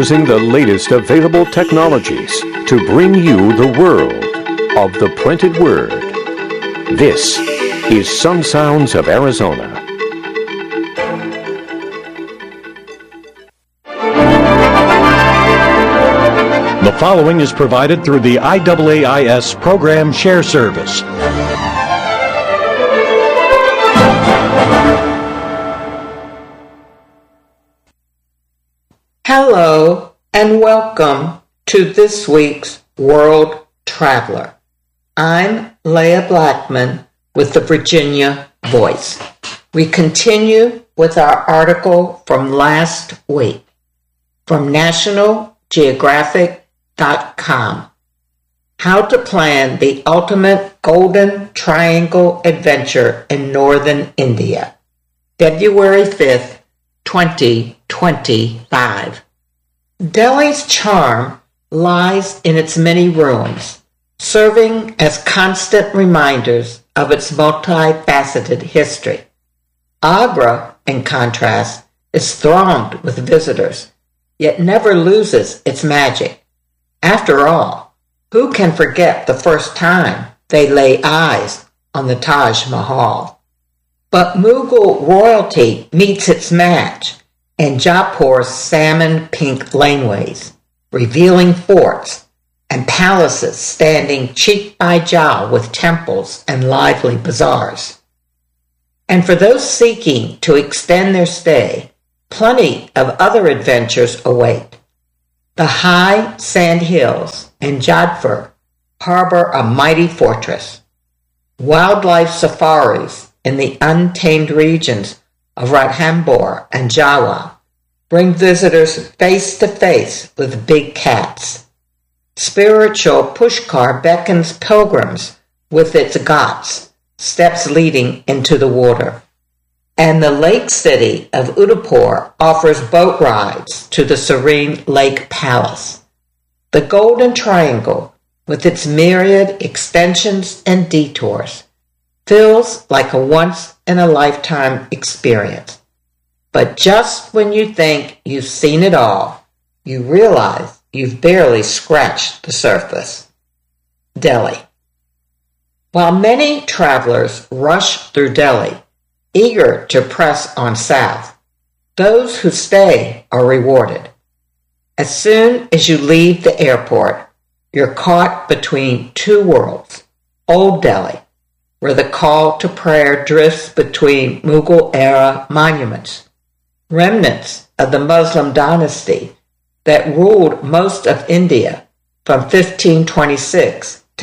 using the latest available technologies to bring you the world of the printed word. This is Sun Sounds of Arizona. The following is provided through the IAAIS Program Share Service. Hello and welcome to this week's World Traveler. I'm Leah Blackman with the Virginia Voice. We continue with our article from last week from NationalGeographic.com. How to plan the ultimate Golden Triangle adventure in northern India. February 5th, 2025. Delhi's charm lies in its many ruins, serving as constant reminders of its multifaceted history. Agra, in contrast, is thronged with visitors, yet never loses its magic. After all, who can forget the first time they lay eyes on the Taj Mahal? But Mughal royalty meets its match in Jaipur's salmon-pink laneways, revealing forts and palaces standing cheek by jowl with temples and lively bazaars. And for those seeking to extend their stay, plenty of other adventures await. The high sand hills in Jodhpur harbor a mighty fortress. Wildlife safaris in the untamed regions of Ranthambore and Jawa bring visitors face to face with big cats. Spiritual Pushkar beckons pilgrims with its ghats, steps leading into the water. And the lake city of Udaipur offers boat rides to the serene lake palace. The Golden Triangle, with its myriad extensions and detours, feels like a once-in-a-lifetime experience. But just when you think you've seen it all, you realize you've barely scratched the surface. Delhi. While many travelers rush through Delhi, eager to press on south, those who stay are rewarded. As soon as you leave the airport, you're caught between two worlds. Old Delhi, where the call to prayer drifts between Mughal-era monuments, remnants of the Muslim dynasty that ruled most of India from 1526 to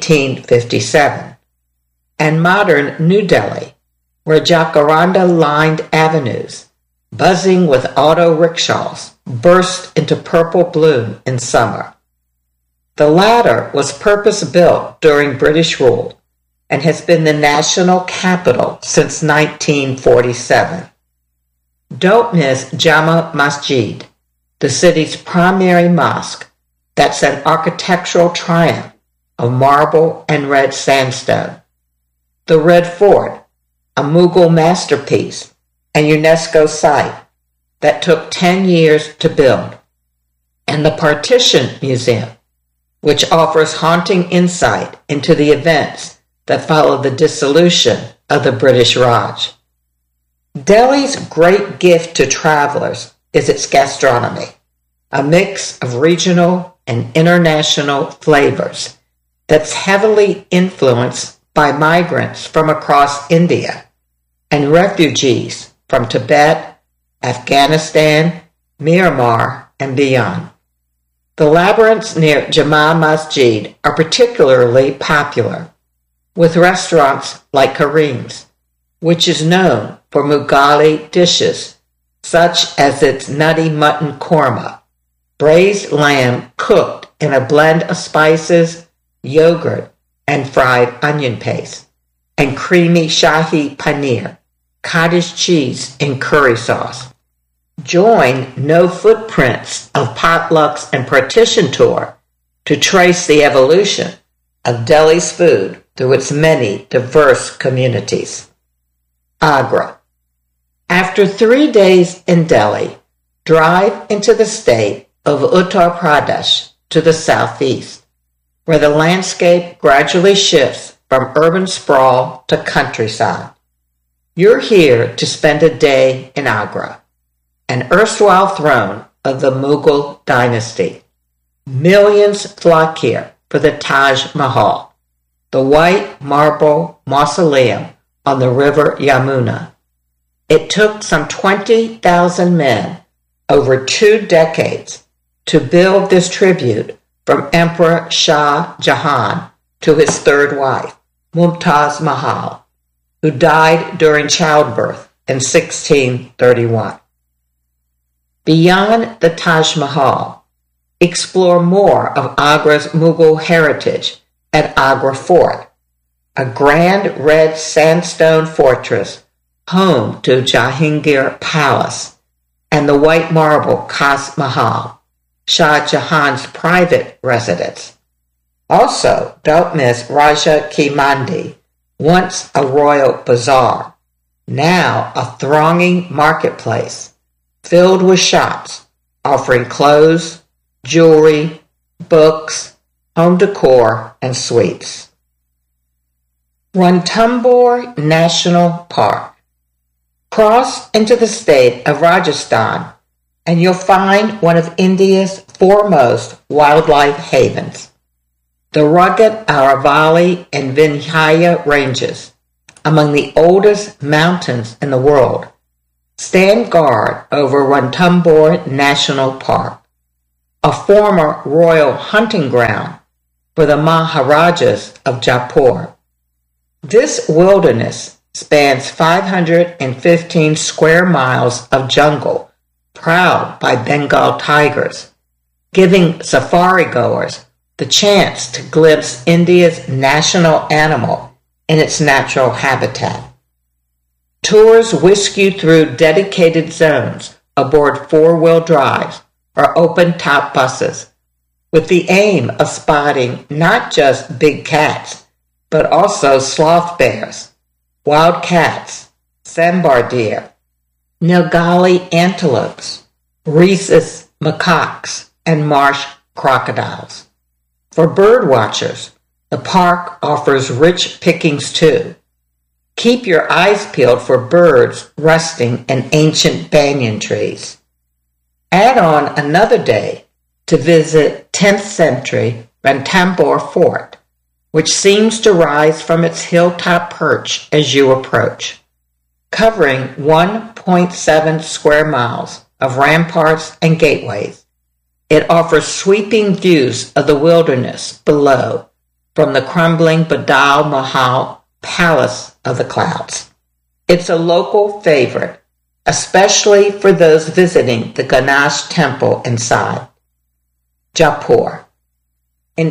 1857, and modern New Delhi, where jacaranda-lined avenues, buzzing with auto rickshaws, burst into purple bloom in summer. The latter was purpose-built during British rule and has been the national capital since 1947. Don't miss Jama Masjid, the city's primary mosque that's an architectural triumph of marble and red sandstone. The Red Fort, a Mughal masterpiece and UNESCO site that took 10 years to build. And the Partition Museum, which offers haunting insight into the events that followed the dissolution of the British Raj. Delhi's great gift to travelers is its gastronomy, a mix of regional and international flavors that's heavily influenced by migrants from across India and refugees from Tibet, Afghanistan, Myanmar, and beyond. The labyrinths near Jama Masjid are particularly popular, with restaurants like Kareem's, which is known for Mughali dishes such as its nutty mutton korma, braised lamb cooked in a blend of spices, yogurt, and fried onion paste, and creamy shahi paneer, cottage cheese in curry sauce. Join No Footprints of Potlucks and Partition Tour to trace the evolution of Delhi's food through its many diverse communities. Agra. After 3 days in Delhi, drive into the state of Uttar Pradesh to the southeast, where the landscape gradually shifts from urban sprawl to countryside. You're here to spend a day in Agra, an erstwhile throne of the Mughal dynasty. Millions flock here for the Taj Mahal, the white marble mausoleum on the river Yamuna. It took some 20,000 men over 2 decades to build this tribute from Emperor Shah Jahan to his third wife, Mumtaz Mahal, who died during childbirth in 1631. Beyond the Taj Mahal, explore more of Agra's Mughal heritage at Agra Fort, a grand red sandstone fortress home to Jahangir Palace, and the white marble Khas Mahal, Shah Jahan's private residence. Also, don't miss Raja Ki Mandi, once a royal bazaar, now a thronging marketplace filled with shops offering clothes, jewelry, books, home decor, and sweets. Ranthambore National Park. Cross into the state of Rajasthan and you'll find one of India's foremost wildlife havens. The rugged Aravalli and Vindhya ranges, among the oldest mountains in the world, stand guard over Ranthambore National Park, a former royal hunting ground for the Maharajas of Jaipur. This wilderness spans 515 square miles of jungle prowled by Bengal tigers, giving safari-goers the chance to glimpse India's national animal in its natural habitat. Tours whisk you through dedicated zones aboard four-wheel drives or open-top buses, with the aim of spotting not just big cats, but also sloth bears, wild cats, sambar deer, Nilgali antelopes, rhesus macaques, and marsh crocodiles. For bird watchers, the park offers rich pickings too. Keep your eyes peeled for birds resting in ancient banyan trees. Add on another day to visit 10th century Ranthambore Fort, which seems to rise from its hilltop perch as you approach. Covering 1.7 square miles of ramparts and gateways, it offers sweeping views of the wilderness below from the crumbling Badal Mahal Palace of the Clouds. It's a local favorite, especially for those visiting the Ganesh temple inside. Jaipur. In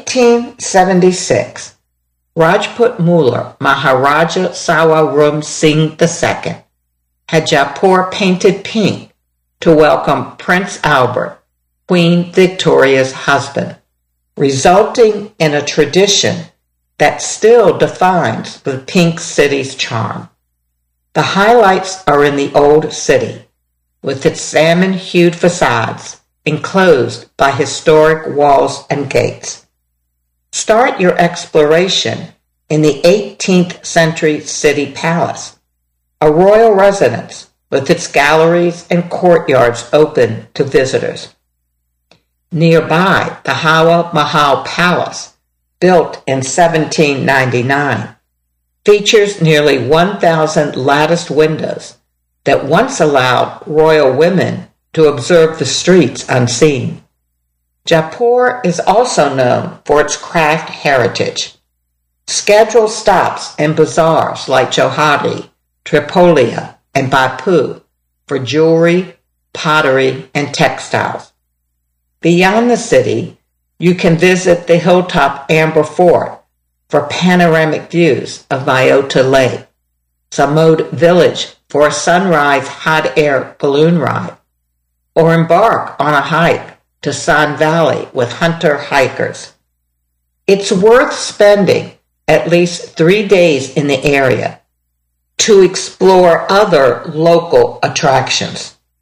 1876, Rajput Mullah Maharaja Sawarum Singh II had Jaipur painted pink to welcome Prince Albert, Queen Victoria's husband, resulting in a tradition that still defines the Pink City's charm. The highlights are in the old city, with its salmon-hued facades enclosed by historic walls and gates. Start your exploration in the 18th century city palace, a royal residence with its galleries and courtyards open to visitors. Nearby, the Hawa Mahal Palace, built in 1799, features nearly 1,000 latticed windows that once allowed royal women to observe the streets unseen. Jaipur is also known for its craft heritage. Scheduled stops in bazaars like Johari, Tripolia, and Baipu for jewelry, pottery, and textiles. Beyond the city, you can visit the hilltop Amber Fort for panoramic views of Mayota Lake, Samod Village for a sunrise hot air balloon ride, or embark on a hike to San Valley with hunter hikers. It's worth spending at least 3 days in the area to explore other local attractions.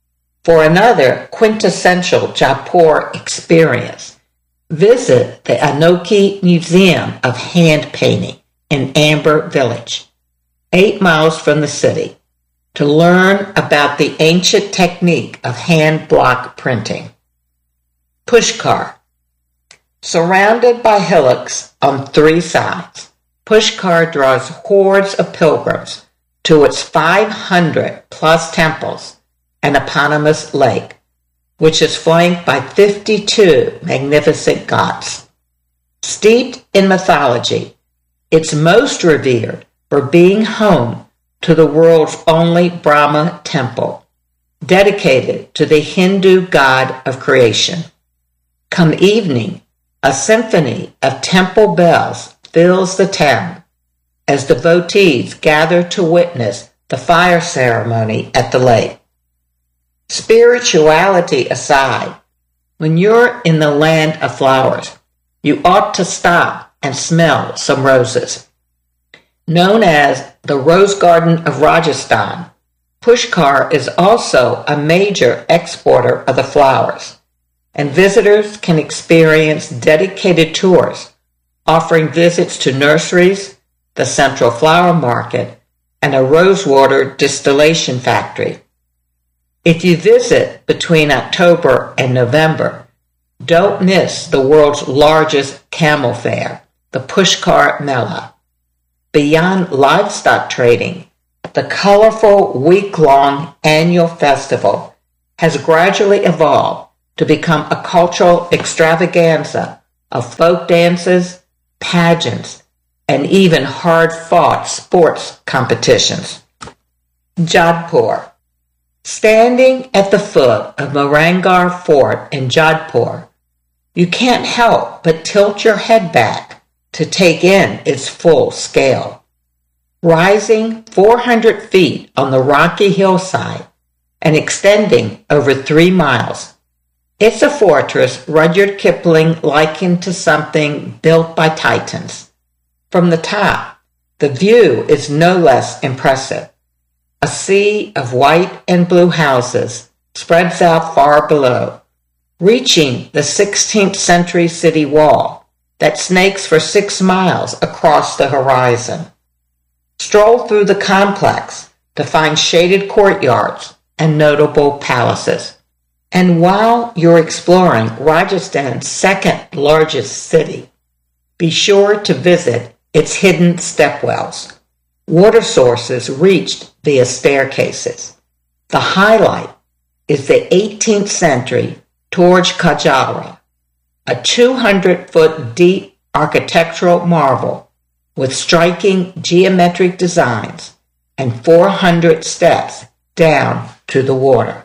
For another quintessential Jaipur experience, visit the Anokhi Museum of Hand Painting in Amber Village, 8 miles from the city, to learn about the ancient technique of hand block printing. Pushkar. Surrounded by hillocks on 3 sides, Pushkar draws hordes of pilgrims to its 500-plus temples and eponymous lake, which is flanked by 52 magnificent ghats. Steeped in mythology, it's most revered for being home to the world's only Brahma temple, dedicated to the Hindu god of creation. Come evening, a symphony of temple bells fills the town as devotees gather to witness the fire ceremony at the lake. Spirituality aside, when you're in the land of flowers, you ought to stop and smell some roses. Known as the Rose Garden of Rajasthan, Pushkar is also a major exporter of the flowers, and visitors can experience dedicated tours offering visits to nurseries, the Central Flower Market, and a rosewater distillation factory. If you visit between October and November, don't miss the world's largest camel fair, the Pushkar Mela. Beyond livestock trading, the colorful week-long annual festival has gradually evolved to become a cultural extravaganza of folk dances, pageants, and even hard-fought sports competitions. Jodhpur. Standing at the foot of Mehrangarh Fort in Jodhpur, you can't help but tilt your head back to take in its full scale. Rising 400 feet on the rocky hillside and extending over 3 miles, it's a fortress Rudyard Kipling likened to something built by titans. From the top, the view is no less impressive. A sea of white and blue houses spreads out far below, reaching the 16th century city wall that snakes for 6 miles across the horizon. Stroll through the complex to find shaded courtyards and notable palaces. And while you're exploring Rajasthan's second largest city, be sure to visit its hidden stepwells, water sources reached via staircases. The highlight is the 18th century Torj Kajara, a 200-foot deep architectural marvel with striking geometric designs and 400 steps down to the water.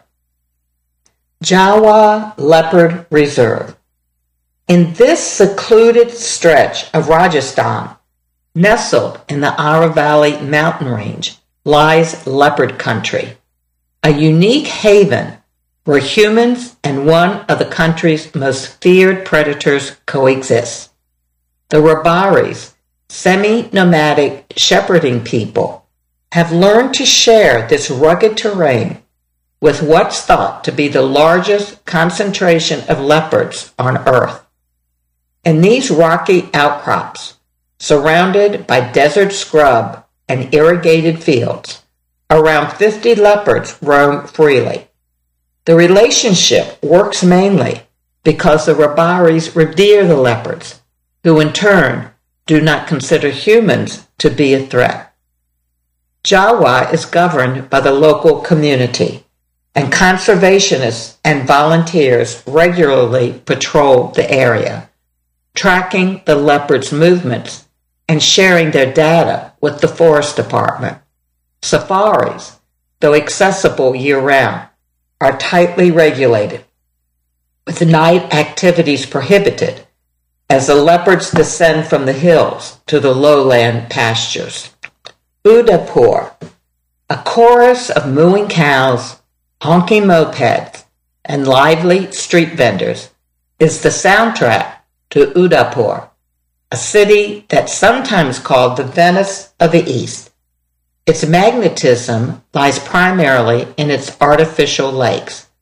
Jawa Leopard Reserve. In this secluded stretch of Rajasthan, nestled in the Aravalli mountain range, lies leopard country, a unique haven where humans and one of the country's most feared predators coexist. The Rabaris, semi-nomadic shepherding people, have learned to share this rugged terrain with what's thought to be the largest concentration of leopards on Earth. In these rocky outcrops, surrounded by desert scrub and irrigated fields, around 50 leopards roam freely. The relationship works mainly because the Rabaris revere the leopards, who in turn do not consider humans to be a threat. Jawa is governed by the local community, and conservationists and volunteers regularly patrol the area, tracking the leopards' movements and sharing their data with the Forest Department. Safaris, though accessible year-round, are tightly regulated, with night activities prohibited as the leopards descend from the hills to the lowland pastures. Udaipur, a chorus of mooing cows, honking mopeds, and lively street vendors, is the soundtrack to Udaipur, a city that's sometimes called the Venice of the East. Its magnetism lies primarily in its artificial lakes,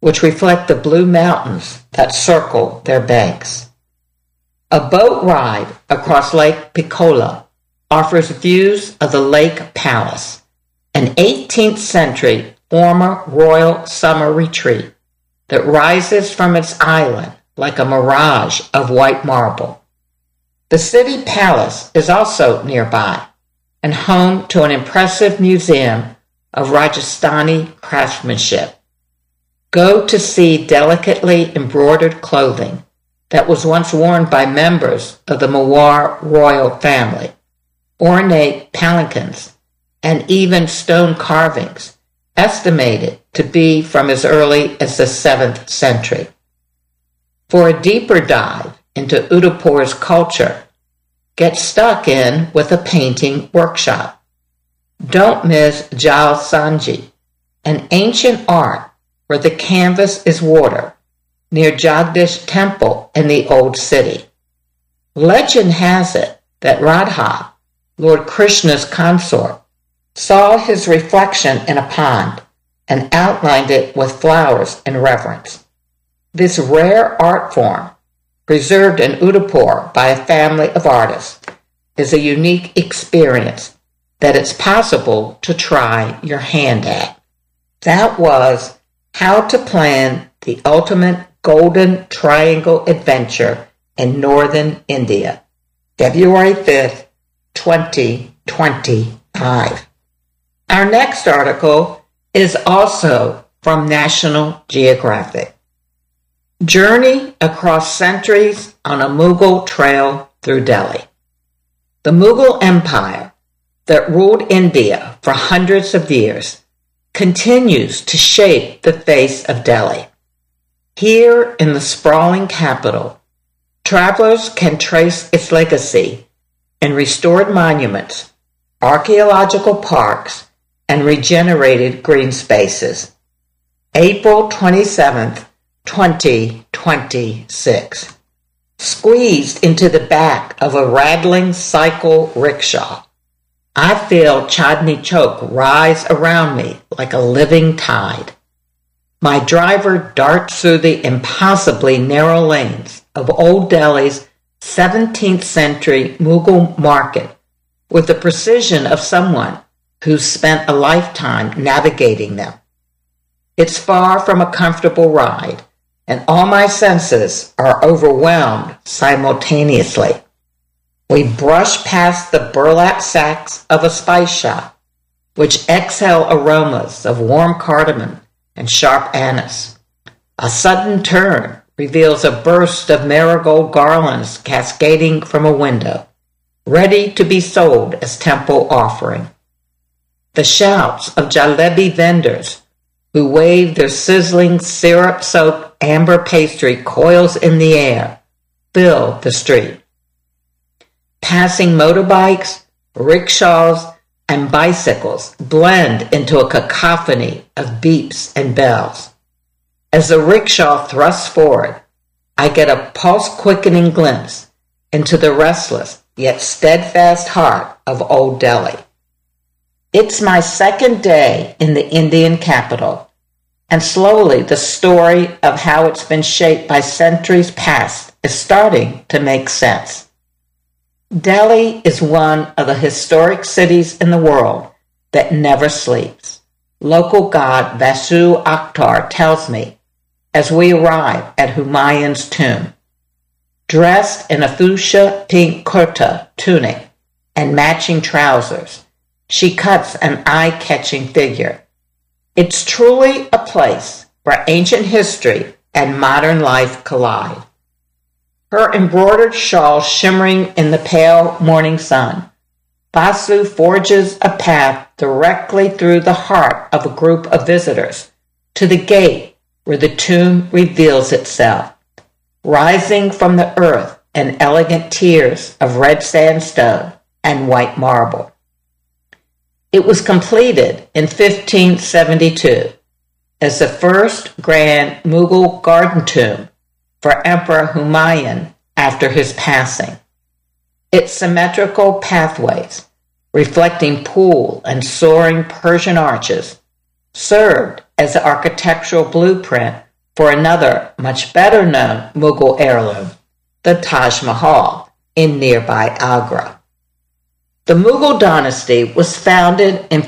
which reflect the blue mountains that circle their banks. A boat ride across Lake Piccola offers views of the Lake Palace, an 18th century former royal summer retreat that rises from its island like a mirage of white marble. The city palace is also nearby and home to an impressive museum of Rajasthani craftsmanship. Go to see delicately embroidered clothing that was once worn by members of the Mewar royal family, ornate palanquins, and even stone carvings, estimated to be from as early as the 7th century. For a deeper dive into Udaipur's culture, get stuck in with a painting workshop. Don't miss Jal Sanji, an ancient art where the canvas is water, near Jagdish Temple in the Old City. Legend has it that Radha, Lord Krishna's consort, saw his reflection in a pond and outlined it with flowers in reverence. This rare art form, preserved in Udaipur by a family of artists, is a unique experience that it's possible to try your hand at. That was How to Plan the Ultimate Golden Triangle Adventure in Northern India, February 5th, 2025. Our next article is also from National Geographic. Journey across centuries on a Mughal trail through Delhi. The Mughal Empire that ruled India for hundreds of years continues to shape the face of Delhi. Here in the sprawling capital, travelers can trace its legacy in restored monuments, archaeological parks, and regenerated green spaces. April 27th, 2026. Squeezed into the back of a rattling cycle rickshaw, I feel Chandni Chowk rise around me like a living tide. My driver darts through the impossibly narrow lanes of Old Delhi's 17th century Mughal market with the precision of someone who's spent a lifetime navigating them. It's far from a comfortable ride, and all my senses are overwhelmed simultaneously. We brush past the burlap sacks of a spice shop, which exhale aromas of warm cardamom and sharp anise. A sudden turn reveals a burst of marigold garlands cascading from a window, ready to be sold as temple offering. The shouts of jalebi vendors who wave their sizzling syrup-soaked amber pastry coils in the air fill the street. Passing motorbikes, rickshaws, and bicycles blend into a cacophony of beeps and bells. As the rickshaw thrusts forward, I get a pulse-quickening glimpse into the restless yet steadfast heart of Old Delhi. It's my second day in the Indian capital, and slowly the story of how it's been shaped by centuries past is starting to make sense. Delhi is one of the historic cities in the world that never sleeps. Local god Vasu Akhtar tells me as we arrive at Humayun's tomb. Dressed in a fuchsia pink kurta tunic and matching trousers, she cuts an eye-catching figure. It's truly a place where ancient history and modern life collide. Her embroidered shawl shimmering in the pale morning sun, Vasu forges a path directly through the heart of a group of visitors to the gate where the tomb reveals itself, rising from the earth in elegant tiers of red sandstone and white marble. It was completed in 1572 as the first grand Mughal garden tomb for Emperor Humayun after his passing. Its symmetrical pathways, reflecting pool and soaring Persian arches, served as the architectural blueprint for another much better known Mughal heirloom, the Taj Mahal in nearby Agra. The Mughal dynasty was founded in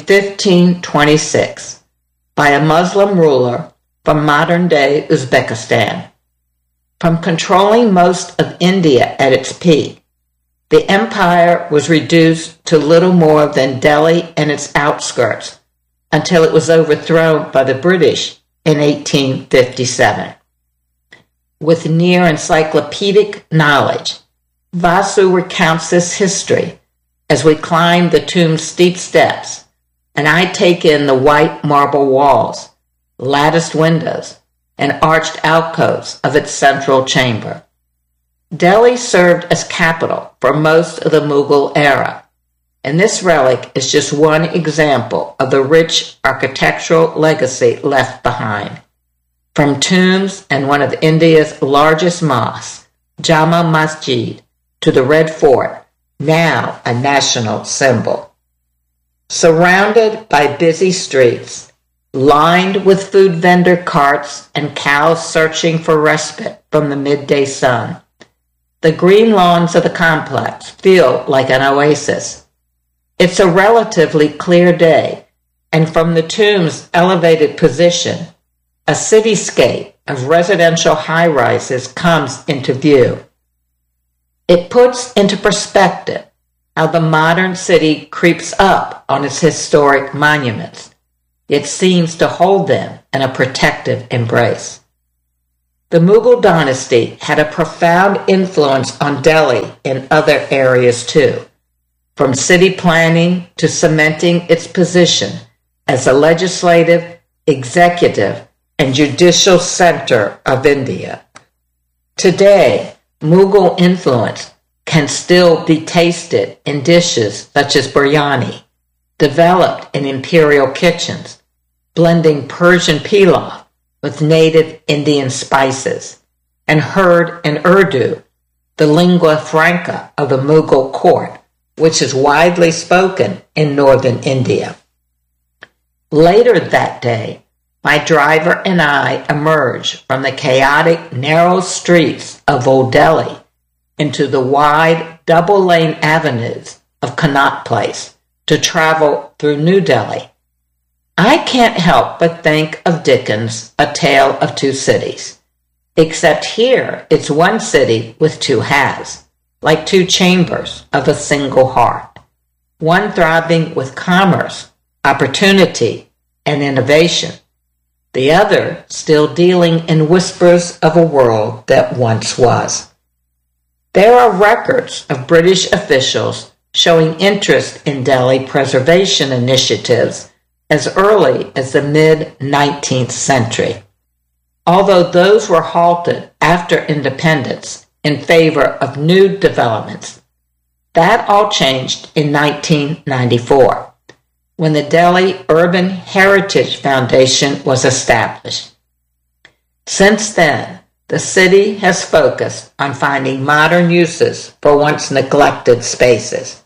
1526 by a Muslim ruler from modern-day Uzbekistan. From controlling most of India at its peak, the empire was reduced to little more than Delhi and its outskirts until it was overthrown by the British in 1857. With near encyclopedic knowledge, Vasu recounts this history as we climb the tomb's steep steps, and I take in the white marble walls, latticed windows, and arched alcoves of its central chamber. Delhi served as capital for most of the Mughal era, and this relic is just one example of the rich architectural legacy left behind. From tombs and one of India's largest mosques, Jama Masjid, to the Red Fort, now a national symbol. Surrounded by busy streets, lined with food vendor carts and cows searching for respite from the midday sun, the green lawns of the complex feel like an oasis. It's a relatively clear day, and from the tomb's elevated position, a cityscape of residential high-rises comes into view. It puts into perspective how the modern city creeps up on its historic monuments. It seems to hold them in a protective embrace. The Mughal dynasty had a profound influence on Delhi in other areas too, from city planning to cementing its position as a legislative, executive, and judicial center of India. Today, Mughal influence can still be tasted in dishes such as biryani, developed in imperial kitchens, blending Persian pilaf with native Indian spices, and heard in Urdu, the lingua franca of the Mughal court, which is widely spoken in northern India. Later that day, my driver and I emerged from the chaotic, narrow streets of Old Delhi into the wide, double-lane avenues of Connaught Place to travel through New Delhi. I can't help but think of Dickens' A Tale of Two Cities, except here it's one city with two halves, like two chambers of a single heart, one thriving with commerce, opportunity, and innovation, the other still dealing in whispers of a world that once was. There are records of British officials showing interest in Delhi preservation initiatives as early as the mid-19th century, although those were halted after independence in favor of new developments. That all changed in 1994, when the Delhi Urban Heritage Foundation was established. Since then, the city has focused on finding modern uses for once neglected spaces.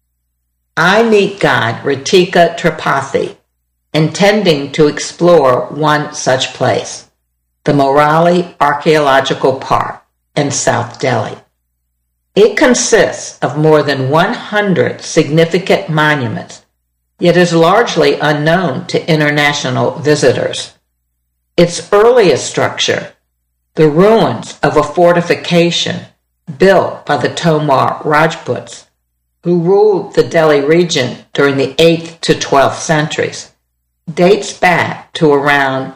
I meet guide Ritika Tripathi, intending to explore one such place, the Morali Archaeological Park in South Delhi. It consists of more than 100 significant monuments, yet is largely unknown to international visitors. Its earliest structure, the ruins of a fortification built by the Tomar Rajputs, who ruled the Delhi region during the 8th to 12th centuries, dates back to around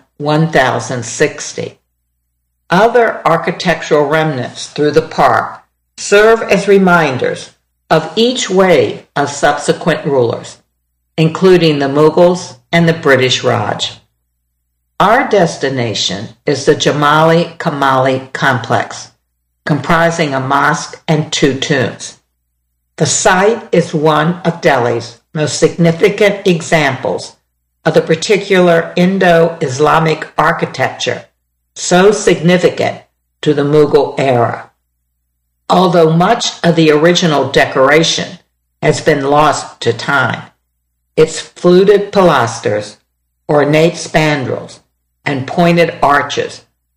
1060. Other architectural remnants through the park serve as reminders of each wave of subsequent rulers, including the Mughals and the British Raj. Our destination is the Jamali Kamali complex, comprising a mosque and two tombs. The site is one of Delhi's most significant examples of the particular Indo-Islamic architecture so significant to the Mughal era. Although much of the original decoration has been lost to time, its fluted pilasters, ornate spandrels, and pointed arches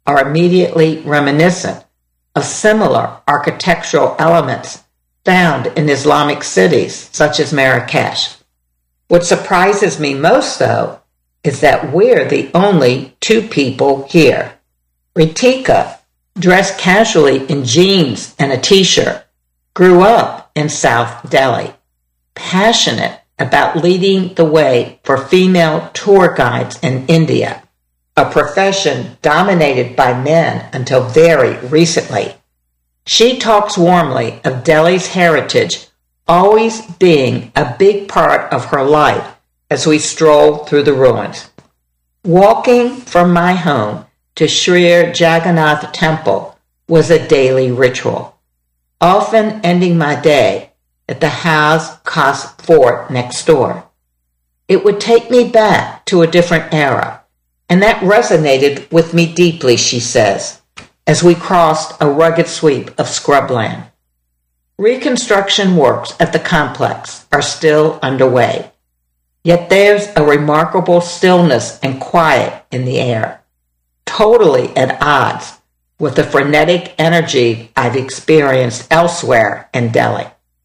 are immediately reminiscent of similar architectural elements found in Islamic cities such as Marrakesh. What surprises me most, though, is that we're the only two people here. Ritika, dressed casually in jeans and a t-shirt, grew up in South Delhi, passionate about leading the way for female tour guides in India, a profession dominated by men until very recently. She talks warmly of Delhi's heritage always being a big part of her life as we stroll through the ruins. Walking from my home to Sri Jagannath Temple was a daily ritual, often ending my day at the Haj Khas Fort next door. It would take me back to a different era, and that resonated with me deeply, she says, as we crossed a rugged sweep of scrubland. Reconstruction works at the complex are still underway, yet there's a remarkable stillness and quiet in the air, totally at odds with the frenetic energy I've experienced elsewhere in Delhi.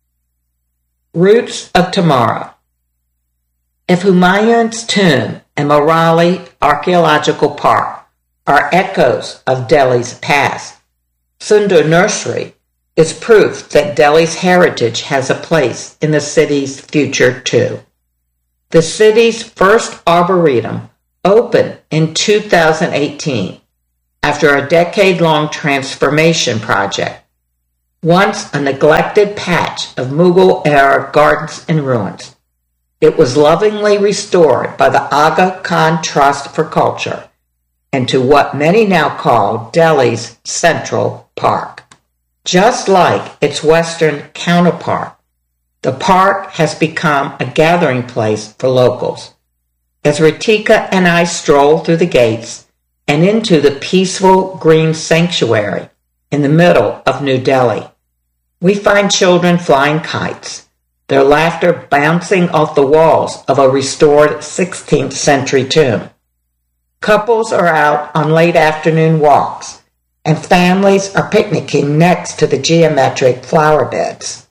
Roots of Tomorrow. If Humayun's tomb and Morali Archaeological Park are echoes of Delhi's past, Sundar Nursery is proof that Delhi's heritage has a place in the city's future too. The city's first arboretum opened in 2018 after a decade-long transformation project. Once a neglected patch of Mughal-era gardens in ruins, it was lovingly restored by the Aga Khan Trust for Culture into what many now call Delhi's Central Park. Just like its western counterpart, the park has become a gathering place for locals. As Ritika and I stroll through the gates and into the peaceful green sanctuary in the middle of New Delhi, we find children flying kites, their laughter bouncing off the walls of a restored 16th century tomb. Couples are out on late afternoon walks, and families are picnicking next to the geometric flower beds.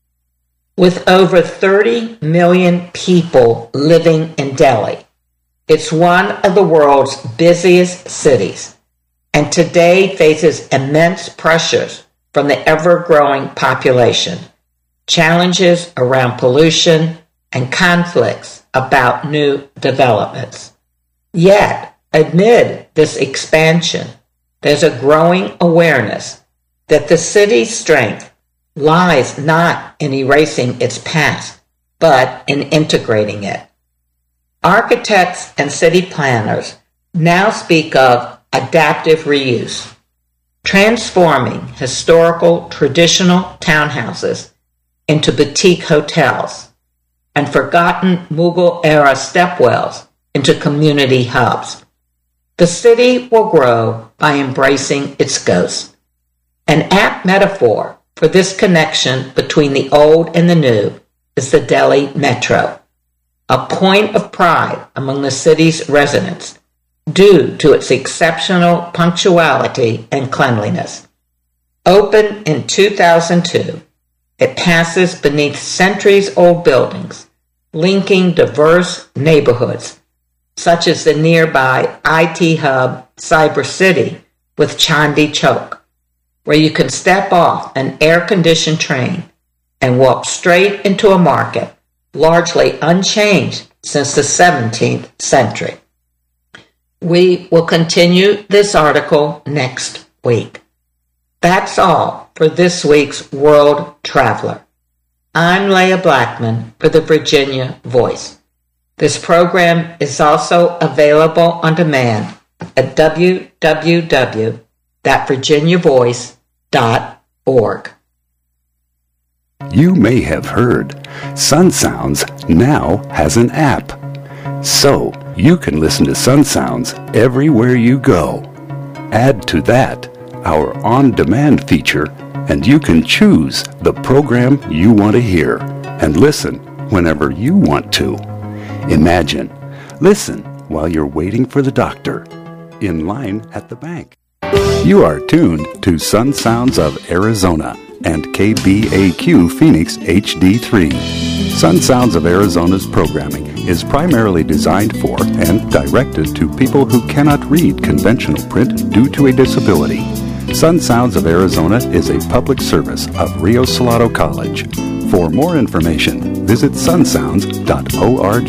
With over 30 million people living in Delhi, it's one of the world's busiest cities, and today faces immense pressures from the ever-growing population, challenges around pollution, and conflicts about new developments. Yet, amid this expansion, there's a growing awareness that the city's strength lies not in erasing its past, but in integrating it. Architects and city planners now speak of adaptive reuse, transforming historical traditional townhouses into boutique hotels and forgotten Mughal-era stepwells into community hubs. The city will grow by embracing its ghost. An apt metaphor for this connection between the old and the new is the Delhi Metro, a point of pride among the city's residents due to its exceptional punctuality and cleanliness. Opened in 2002, it passes beneath centuries-old buildings, linking diverse neighborhoods, such as the nearby IT hub Cyber City with Chandi Chowk, where you can step off an air-conditioned train and walk straight into a market largely unchanged since the 17th century. We will continue this article next week. That's all for this week's World Traveler. I'm Leah Blackman for the Virginia Voice. This program is also available on demand at www.virginiavoice.org. You may have heard Sun Sounds now has an app. So you can listen to Sun Sounds everywhere you go. Add to that our on-demand feature, and you can choose the program you want to hear and listen whenever you want to. Imagine, listen while you're waiting for the doctor, in line at the bank. You are tuned to Sun Sounds of Arizona and KBAQ Phoenix HD3. Sun Sounds of Arizona's programming is primarily designed for and directed to people who cannot read conventional print due to a disability. Sun Sounds of Arizona is a public service of Rio Salado College. For more information, visit sunsounds.org.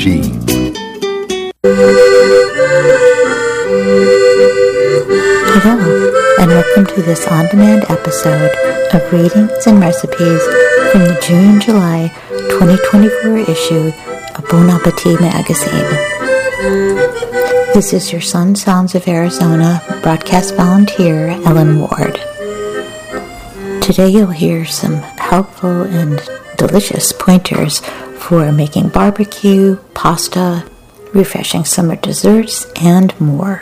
Hello, and welcome to this on-demand episode of Readings and Recipes from the June-July 2024 issue of Bon Appetit magazine. This is your Sun Sounds of Arizona broadcast volunteer, Ellen Ward. Today you'll hear some helpful and delicious pointers for making barbecue, pasta, refreshing summer desserts, and more.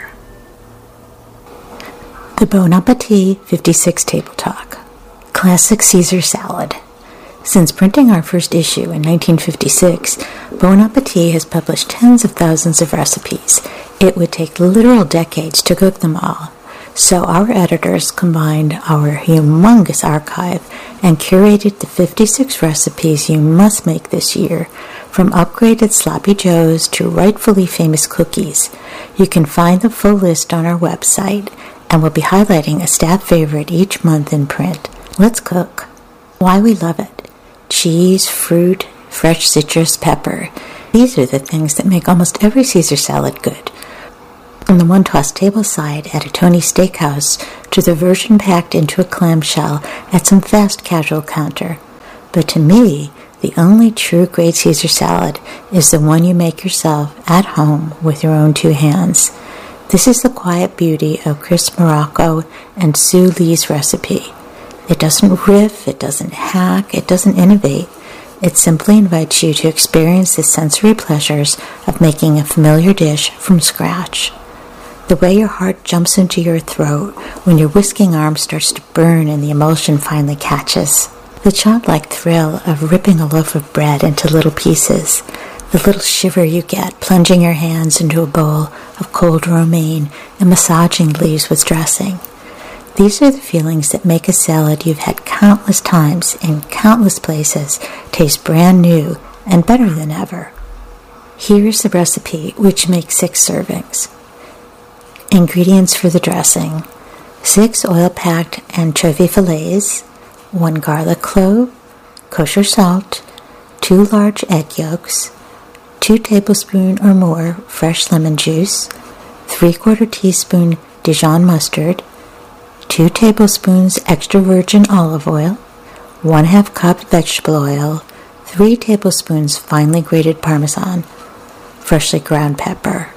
The Bon Appetit 56 Table Talk. Classic Caesar Salad. Since printing our first issue in 1956, Bon Appetit has published tens of thousands of recipes. It would take literal decades to cook them all. So our editors combined our humongous archive and curated the 56 recipes you must make this year, from upgraded Sloppy Joes to rightfully famous cookies. You can find the full list on our website, and we'll be highlighting a staff favorite each month in print. Let's cook. Why we love it. Cheese, fruit, fresh citrus, pepper. These are the things that make almost every Caesar salad good. From the one-tossed table side at a Tony's Steakhouse to the version packed into a clamshell at some fast casual counter. But to me, the only true great Caesar salad is the one you make yourself at home with your own two hands. This is the quiet beauty of Chris Morocco and Sue Lee's recipe. It doesn't riff, it doesn't hack, it doesn't innovate. It simply invites you to experience the sensory pleasures of making a familiar dish from scratch. The way your heart jumps into your throat when your whisking arm starts to burn and the emulsion finally catches. The childlike thrill of ripping a loaf of bread into little pieces. The little shiver you get plunging your hands into a bowl of cold romaine and massaging leaves with dressing. These are the feelings that make a salad you've had countless times in countless places taste brand new and better than ever. Here's the recipe, which makes 6 servings. Ingredients for the dressing: 6 oil-packed anchovy fillets, 1 garlic clove, kosher salt, 2 large egg yolks, 2 tablespoons or more fresh lemon juice, 3/4 teaspoon Dijon mustard, 2 tablespoons extra virgin olive oil, 1/2 cup vegetable oil, 3 tablespoons finely grated Parmesan, freshly ground pepper.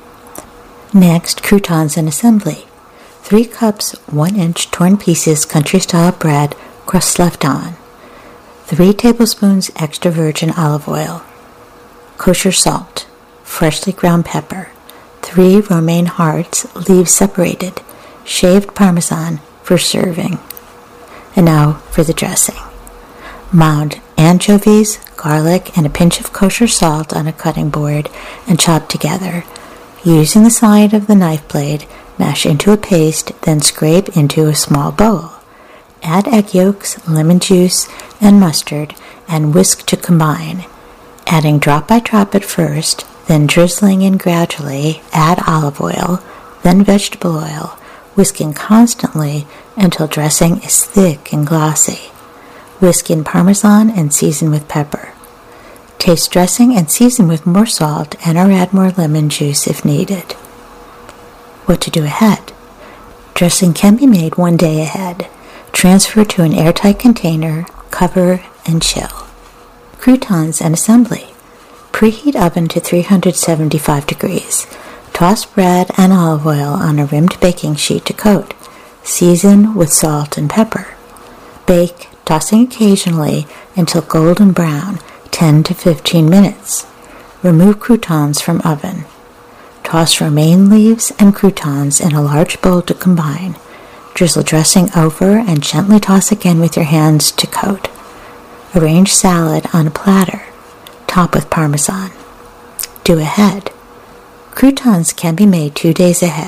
Next, croutons in assembly. 3 cups 1-inch torn pieces country-style bread, crust left on. 3 tablespoons extra virgin olive oil. Kosher salt, freshly ground pepper. 3 romaine hearts, leaves separated. Shaved Parmesan for serving. And now for the dressing. Mound anchovies, garlic, and a pinch of kosher salt on a cutting board and chop together. Using the side of the knife blade, mash into a paste, then scrape into a small bowl. Add egg yolks, lemon juice, and mustard, and whisk to combine. Adding drop by drop at first, then drizzling in gradually, add olive oil, then vegetable oil, whisking constantly until dressing is thick and glossy. Whisk in Parmesan and season with pepper. Taste dressing and season with more salt and or add more lemon juice if needed. What to do ahead? Dressing can be made 1 day ahead. Transfer to an airtight container, cover, and chill. Croutons and assembly. Preheat oven to 375 degrees. Toss bread and olive oil on a rimmed baking sheet to coat. Season with salt and pepper. Bake, tossing occasionally until golden brown, 10 to 15 minutes. Remove croutons from oven. Toss romaine leaves and croutons in a large bowl to combine. Drizzle dressing over and gently toss again with your hands to coat. Arrange salad on a platter. Top with Parmesan. Do ahead. Croutons can be made 2 days ahead.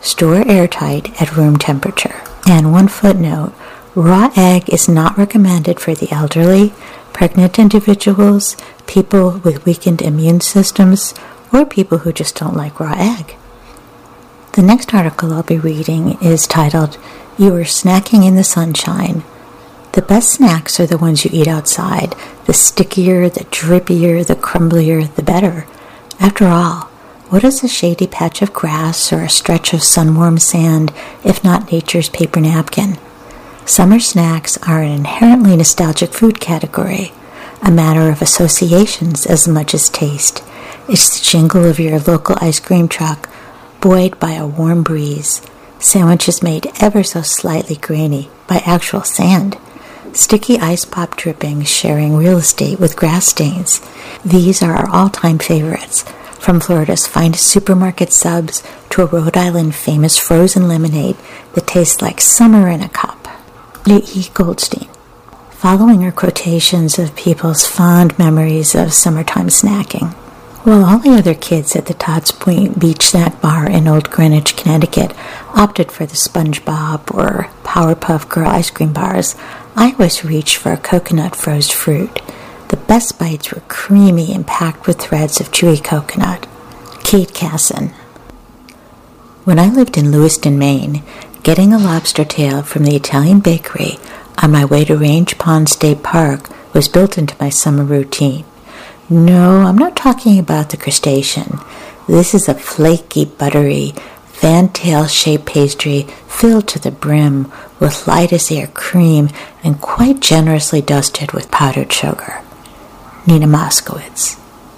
Store airtight at room temperature. And one footnote, raw egg is not recommended for the elderly, pregnant individuals, people with weakened immune systems, or people who just don't like raw egg. The next article I'll be reading is titled, You Are Snacking in the Sunshine. The best snacks are the ones you eat outside. The stickier, the drippier, the crumblier, the better. After all, what is a shady patch of grass or a stretch of sun-warmed sand if not nature's paper napkin? Summer snacks are an inherently nostalgic food category, a matter of associations as much as taste. It's the jingle of your local ice cream truck, buoyed by a warm breeze, sandwiches made ever so slightly grainy by actual sand, sticky ice pop drippings sharing real estate with grass stains. These are our all-time favorites, from Florida's finest supermarket subs to a Rhode Island famous frozen lemonade that tastes like summer in a cup. Lee E. Goldstein. Following are quotations of people's fond memories of summertime snacking. While all the other kids at the Todd's Point Beach Snack Bar in Old Greenwich, Connecticut opted for the SpongeBob or Powerpuff Girl ice cream bars, I always reached for a coconut frozen fruit. The best bites were creamy and packed with threads of chewy coconut. Kate Casson. When I lived in Lewiston, Maine, getting a lobster tail from the Italian bakery on my way to Range Pond State Park was built into my summer routine. No, I'm not talking about the crustacean. This is a flaky, buttery, fantail-shaped pastry filled to the brim with light-as-air cream and quite generously dusted with powdered sugar. Nina Moskowitz.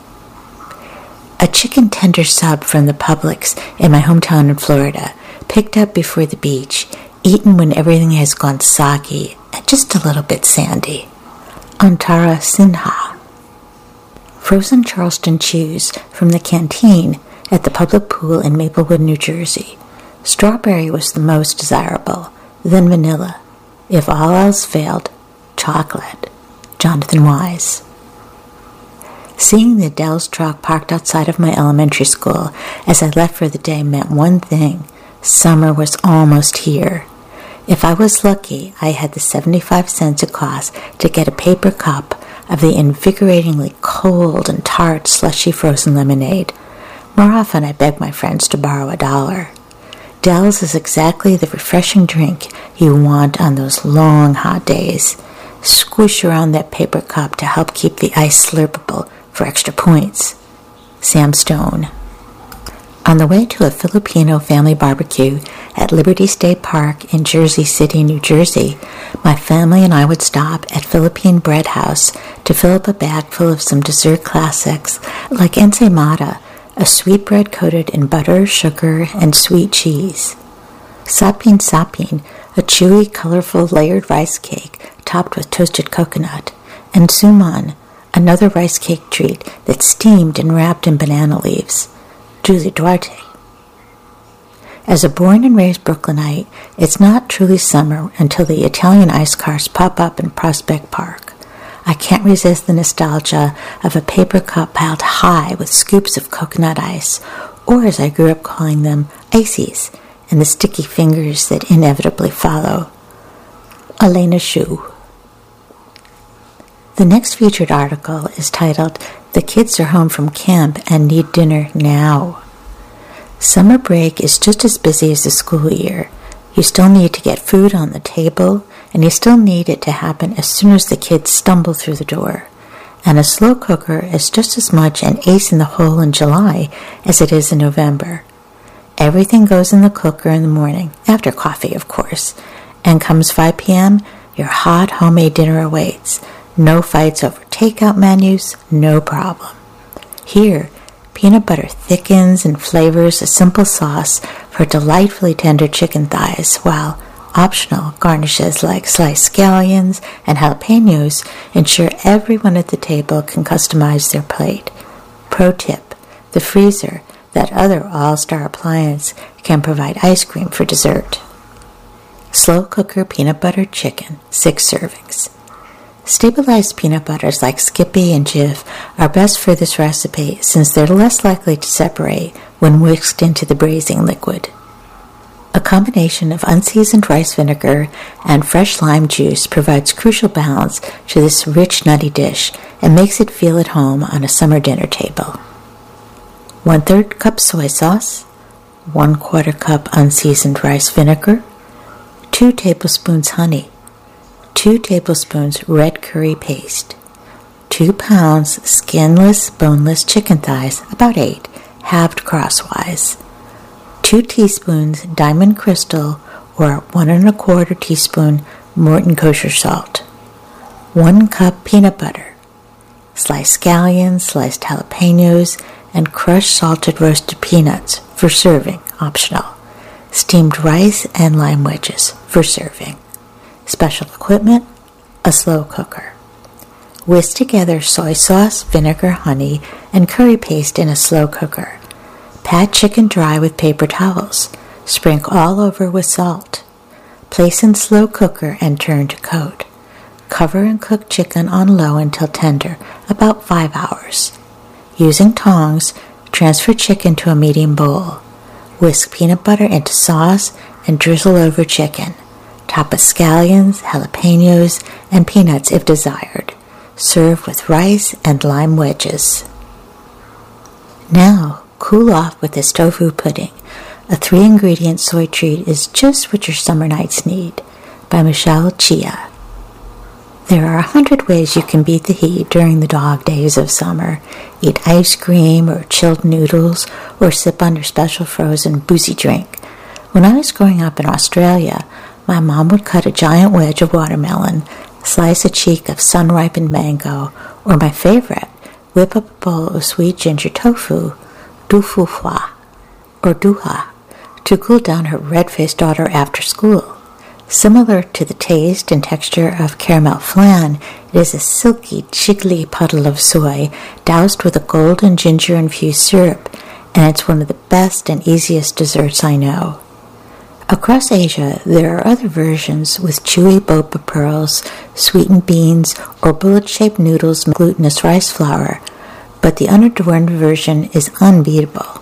A chicken tender sub from the Publix in my hometown in Florida, picked up before the beach, eaten when everything has gone soggy and just a little bit sandy. Antara Sinha. Frozen Charleston chews from the canteen at the public pool in Maplewood, New Jersey. Strawberry was the most desirable, then vanilla. If all else failed, chocolate. Jonathan Wise. Seeing the Dell's truck parked outside of my elementary school as I left for the day meant one thing. Summer was almost here. If I was lucky, I had the 75 cents it cost to get a paper cup of the invigoratingly cold and tart slushy frozen lemonade. More often I begged my friends to borrow $1. Dell's is exactly the refreshing drink you want on those long hot days. Squish around that paper cup to help keep the ice slurpable for extra points. Sam Stone. On the way to a Filipino family barbecue at Liberty State Park in Jersey City, New Jersey, my family and I would stop at Philippine Bread House to fill up a bag full of some dessert classics like ensaymada, a sweetbread coated in butter, sugar, and sweet cheese. Sapin sapin, a chewy, colorful layered rice cake topped with toasted coconut, and suman, another rice cake treat that's steamed and wrapped in banana leaves. Julie Duarte. As a born and raised Brooklynite, it's not truly summer until the Italian ice cars pop up in Prospect Park. I can't resist the nostalgia of a paper cup piled high with scoops of coconut ice, or as I grew up calling them, ices, and the sticky fingers that inevitably follow. Elena Shu. The next featured article is titled, The Kids Are Home from Camp and Need Dinner Now. Summer break is just as busy as the school year. You still need to get food on the table, and you still need it to happen as soon as the kids stumble through the door. And a slow cooker is just as much an ace in the hole in July as it is in November. Everything goes in the cooker in the morning, after coffee, of course, and comes 5 p.m., your hot homemade dinner awaits. No fights over takeout menus, no problem. Here, peanut butter thickens and flavors a simple sauce for delightfully tender chicken thighs, while optional garnishes like sliced scallions and jalapenos ensure everyone at the table can customize their plate. Pro tip, the freezer, that other all-star appliance, can provide ice cream for dessert. Slow cooker peanut butter chicken, 6 servings. Stabilized peanut butters like Skippy and Jif are best for this recipe since they're less likely to separate when whisked into the braising liquid. A combination of unseasoned rice vinegar and fresh lime juice provides crucial balance to this rich, nutty dish and makes it feel at home on a summer dinner table. 1/3 cup soy sauce, 1/4 cup unseasoned rice vinegar, 2 tablespoons honey, 2 tablespoons red curry paste, 2 pounds skinless, boneless chicken thighs, about 8, halved crosswise, 2 teaspoons Diamond Crystal or 1 1/4 teaspoon Morton kosher salt, 1 cup peanut butter, sliced scallions, sliced jalapenos, and crushed salted roasted peanuts for serving, optional, steamed rice and lime wedges for serving. Special equipment, a slow cooker. Whisk together soy sauce, vinegar, honey, and curry paste in a slow cooker. Pat chicken dry with paper towels. Sprinkle all over with salt. Place in slow cooker and turn to coat. Cover and cook chicken on low until tender, about 5 hours. Using tongs, transfer chicken to a medium bowl. Whisk peanut butter into sauce and drizzle over chicken. Top with scallions, jalapenos, and peanuts if desired. Serve with rice and lime wedges. Now, cool off with this tofu pudding. A 3-ingredient soy treat is just what your summer nights need. By Michelle Chia. There are 100 ways you can beat the heat during the dog days of summer. Eat ice cream or chilled noodles or sip on your special frozen boozy drink. When I was growing up in Australia, my mom would cut a giant wedge of watermelon, slice a cheek of sun-ripened mango, or my favorite, whip up a bowl of sweet ginger tofu, dufu hua, or duha, to cool down her red-faced daughter after school. Similar to the taste and texture of caramel flan, it is a silky, jiggly puddle of soy doused with a golden ginger-infused syrup, and it's one of the best and easiest desserts I know. Across Asia, there are other versions with chewy boba pearls, sweetened beans, or bullet-shaped noodles with glutinous rice flour, but the unadorned version is unbeatable.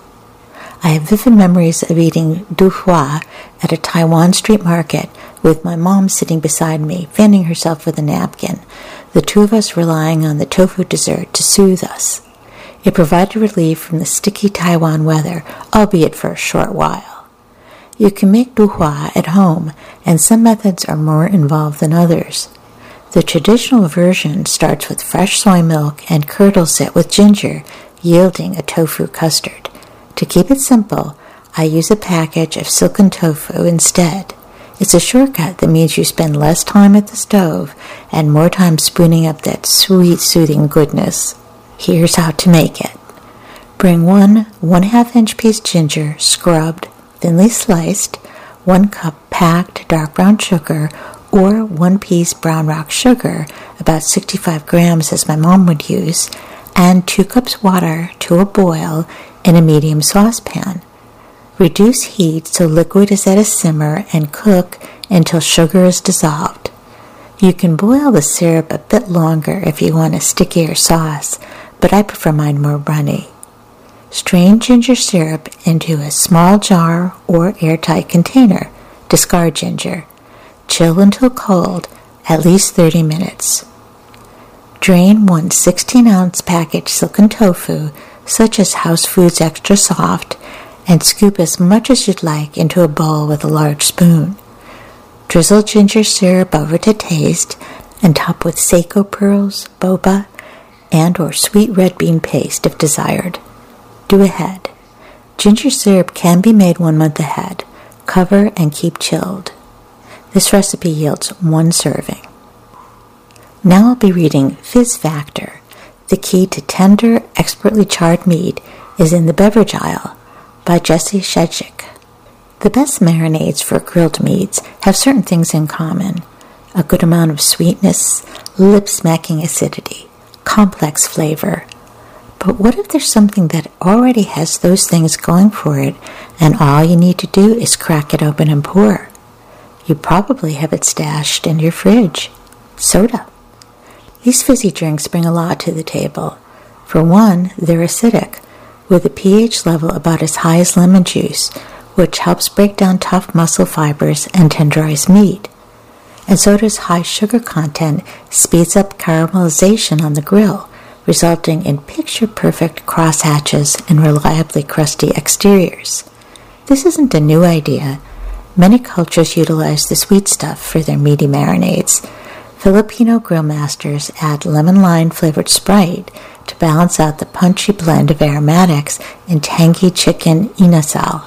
I have vivid memories of eating du hua at a Taiwan street market with my mom sitting beside me, fanning herself with a napkin, the two of us relying on the tofu dessert to soothe us. It provided relief from the sticky Taiwan weather, albeit for a short while. You can make du hua at home, and some methods are more involved than others. The traditional version starts with fresh soy milk and curdles it with ginger, yielding a tofu custard. To keep it simple, I use a package of silken tofu instead. It's a shortcut that means you spend less time at the stove and more time spooning up that sweet, soothing goodness. Here's how to make it. Bring 1 1/2-inch piece ginger, scrubbed, thinly sliced, 1 cup packed dark brown sugar, or 1 piece brown rock sugar, about 65 grams as my mom would use, and 2 cups water to a boil in a medium saucepan. Reduce heat so liquid is at a simmer and cook until sugar is dissolved. You can boil the syrup a bit longer if you want a stickier sauce, but I prefer mine more runny. Strain ginger syrup into a small jar or airtight container. Discard ginger. Chill until cold, at least 30 minutes. Drain 1 16-ounce package silken tofu, such as House Foods Extra Soft, and scoop as much as you'd like into a bowl with a large spoon. Drizzle ginger syrup over to taste and top with Seiko pearls, boba, and or sweet red bean paste if desired. Do ahead. Ginger syrup can be made 1 month ahead. Cover and keep chilled. This recipe yields 1 serving. Now I'll be reading Fizz Factor. The key to tender, expertly charred meat is in the beverage aisle by Jesse Shedzik. The best marinades for grilled meats have certain things in common. A good amount of sweetness, lip-smacking acidity, complex flavor. But what if there's something that already has those things going for it, and all you need to do is crack it open and pour? You probably have it stashed in your fridge. Soda. These fizzy drinks bring a lot to the table. For one, they're acidic, with a pH level about as high as lemon juice, which helps break down tough muscle fibers and tenderize meat. And soda's high sugar content speeds up caramelization on the grill, resulting in picture-perfect crosshatches and reliably crusty exteriors. This isn't a new idea. Many cultures utilize the sweet stuff for their meaty marinades. Filipino grill masters add lemon-lime-flavored Sprite to balance out the punchy blend of aromatics in tangy chicken inasal.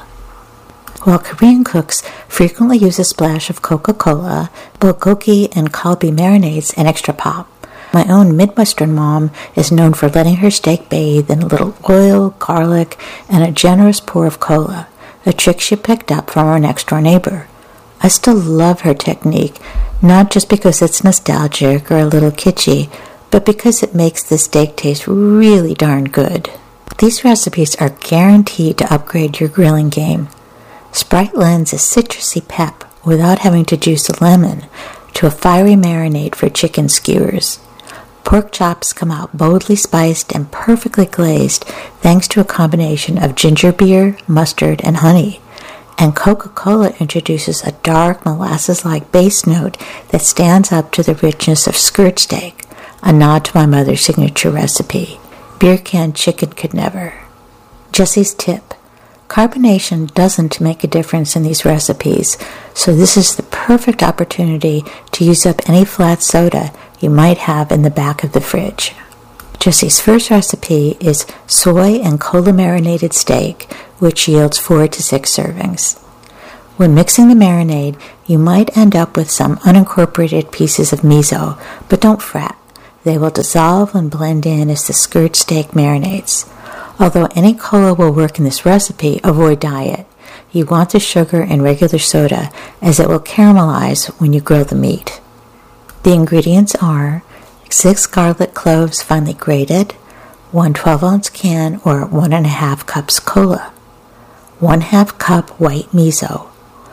While Korean cooks frequently use a splash of Coca-Cola, bulgogi and kalbi marinades an extra pop. My own Midwestern mom is known for letting her steak bathe in a little oil, garlic, and a generous pour of cola, a trick she picked up from our next-door neighbor. I still love her technique, not just because it's nostalgic or a little kitschy, but because it makes the steak taste really darn good. These recipes are guaranteed to upgrade your grilling game. Sprite lends a citrusy pep without having to juice a lemon to a fiery marinade for chicken skewers. Pork chops come out boldly spiced and perfectly glazed thanks to a combination of ginger beer, mustard, and honey. And Coca-Cola introduces a dark molasses-like base note that stands up to the richness of skirt steak, a nod to my mother's signature recipe. Beer can chicken could never. Jesse's tip. Carbonation doesn't make a difference in these recipes, so this is the perfect opportunity to use up any flat soda you might have in the back of the fridge. Jesse's first recipe is soy and cola marinated steak, which yields 4 to 6 servings. When mixing the marinade, you might end up with some unincorporated pieces of miso, but don't fret. They will dissolve and blend in as the skirt steak marinates. Although any cola will work in this recipe, avoid diet. You want the sugar in regular soda, as it will caramelize when you grill the meat. The ingredients are 6 garlic cloves finely grated, 1 12-ounce can or 1.5 cups cola, 1/2 cup white miso,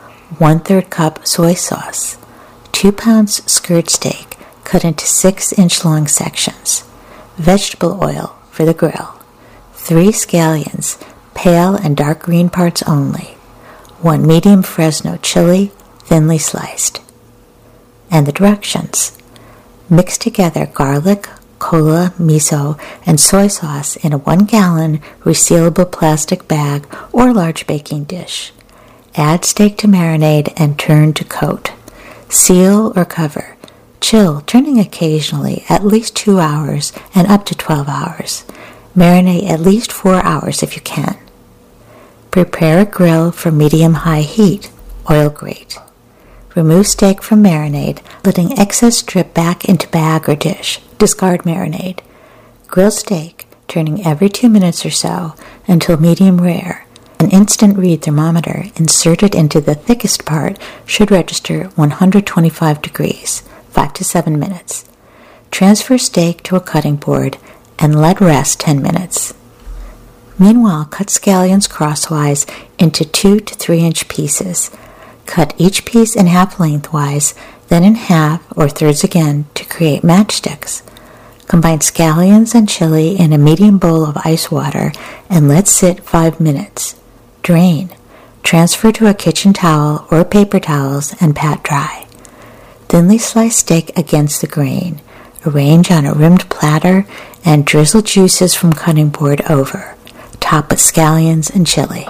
1/3 cup soy sauce, 2 pounds skirt steak cut into 6-inch long sections, vegetable oil for the grill, 3 scallions, pale and dark green parts only, 1 medium Fresno chili, thinly sliced. And the directions. Mix together garlic, cola, miso, and soy sauce in a 1-gallon resealable plastic bag or large baking dish. Add steak to marinade and turn to coat. Seal or cover. Chill, turning occasionally, at least 2 hours and up to 12 hours. Marinate at least 4 hours if you can. Prepare a grill for medium-high heat. Oil grate. Remove steak from marinade, letting excess drip back into bag or dish. Discard marinade. Grill steak, turning every 2 minutes or so until medium rare. An instant read thermometer inserted into the thickest part should register 125 degrees, 5 to 7 minutes. Transfer steak to a cutting board and let rest 10 minutes. Meanwhile, cut scallions crosswise into 2 to 3-inch pieces. Cut each piece in half lengthwise, then in half or thirds again to create matchsticks. Combine scallions and chili in a medium bowl of ice water and let sit 5 minutes. Drain. Transfer to a kitchen towel or paper towels and pat dry. Thinly slice steak against the grain. Arrange on a rimmed platter and drizzle juices from cutting board over. Top with scallions and chili.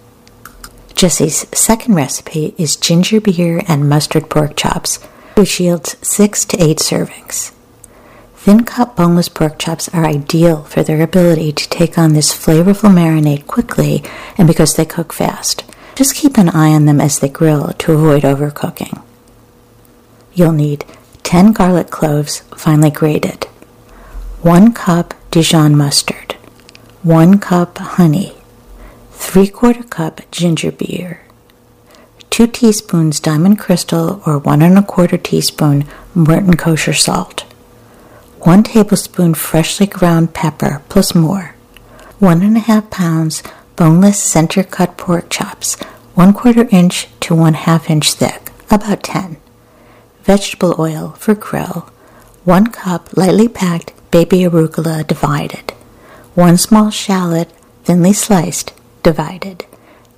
Jesse's second recipe is ginger beer and mustard pork chops, which yields 6 to 8 servings. Thin-cut boneless pork chops are ideal for their ability to take on this flavorful marinade quickly and because they cook fast. Just keep an eye on them as they grill to avoid overcooking. You'll need 10 garlic cloves finely grated, 1 cup Dijon mustard, 1 cup honey, 3/4 cup ginger beer, 2 teaspoons Diamond Crystal or 1 1/4 teaspoon Morton kosher salt, 1 tablespoon freshly ground pepper plus more, 1.5 pounds boneless center-cut pork chops, 1/4 inch to 1/2 inch thick, about 10. Vegetable oil for grill, 1 cup lightly packed baby arugula divided, 1 small shallot thinly sliced, divided.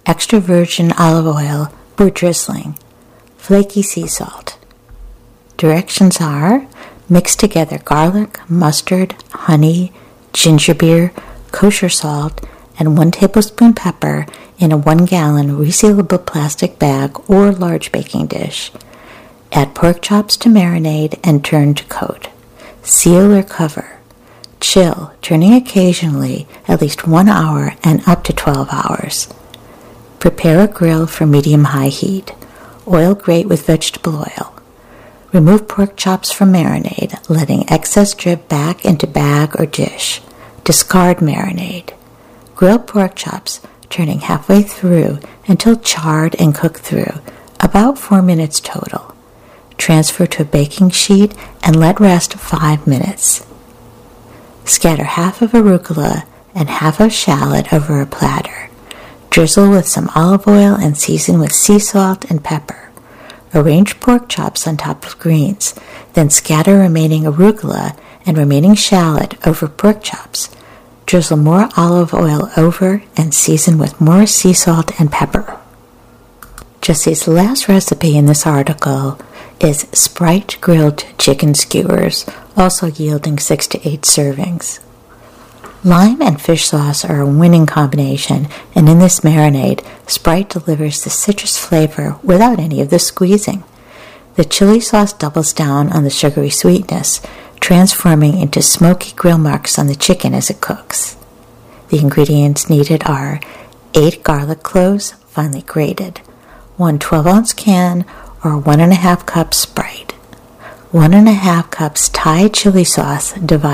extra virgin olive oil or drizzling, flaky sea salt. Directions are: mix together garlic, mustard, honey, ginger beer, kosher salt, and 1 tablespoon pepper in a 1 gallon resealable plastic bag or large baking dish. Add pork chops to marinade and turn to coat. Seal or cover. Chill, turning occasionally at least 1 hour and up to 12 hours. Prepare a grill for medium-high heat. Oil grate with vegetable oil. Remove pork chops from marinade, letting excess drip back into bag or dish. Discard marinade. Grill pork chops, turning halfway through until charred and cooked through, about 4 minutes total. Transfer to a baking sheet and let rest 5 minutes. Scatter half of arugula and half of shallot over a platter. Drizzle with some olive oil and season with sea salt and pepper. Arrange pork chops on top of greens, then scatter remaining arugula and remaining shallot over pork chops. Drizzle more olive oil over and season with more sea salt and pepper. Jesse's last recipe in this article is Sprite grilled chicken skewers, also yielding 6 to 8 servings. Lime and fish sauce are a winning combination, and in this marinade, Sprite delivers the citrus flavor without any of the squeezing. The chili sauce doubles down on the sugary sweetness, transforming into smoky grill marks on the chicken as it cooks. The ingredients needed are 8 garlic cloves, finely grated, 1 12-ounce can or 1.5 cups Sprite, 1.5 cups Thai chili sauce divided